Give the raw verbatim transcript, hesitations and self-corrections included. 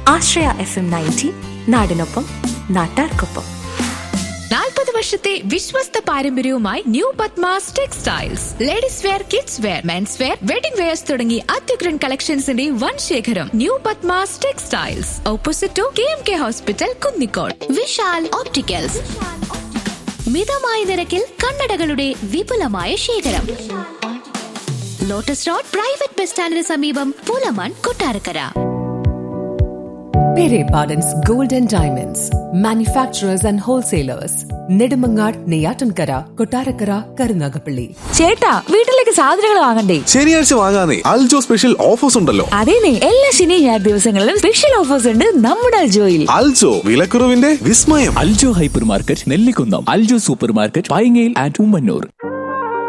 ആശ്രയ F M ninety, നാടിനൊപ്പം നാട്ടാർക്കൊപ്പം. നാൽപ്പത് വർഷത്തെ വിശ്വസ്ത പാരമ്പര്യവുമായി new Padmas textiles. Ladies wear, kids wear, men's wear, wedding wears തുടങ്ങി അത്യുഗ്രൻ കളക്ഷൻസിന്റെ വൻ ശേഖരം. New Padmas textiles, opposite to K M K hospital, Kunnicode. Vishal opticals, മിതമായ നിരക്കിൽ കണ്ണടകളുടെ വിപുലമായ ശേഖരം. ലോട്ടസ് റോഡ് പ്രൈവറ്റ് ബസ് സ്റ്റാൻഡിന് സമീപം, Pulamon, Kottarakkara. Pere Pardon's Gold and Diamonds, manufacturers and wholesalers. Nedumangad, Neyyattinkara, Kottarakkara, Karunagappally. ചേട്ടാ, വീട്ടിലേക്ക് സാധനങ്ങൾ വാങ്ങണ്ടേ? ശനിയാഴ്ച വാങ്ങാനേ, അൽജോ സ്പെഷ്യൽ ഓഫേഴ്സ് ഉണ്ടല്ലോ. അതേനെ, എല്ലാ ശനി ഞായർ ദിവസങ്ങളിലും സ്പെഷ്യൽ ഓഫേഴ്സ് ഉണ്ട് നമ്മുടെ അൽജോയിൽ. അൽജോ, വിലക്കുറവിന്റെ വിസ്മയം. Aljo hyper market, Nellikunnam. Aljo super market, പൈങ്ങയിൽ and Ummannoor.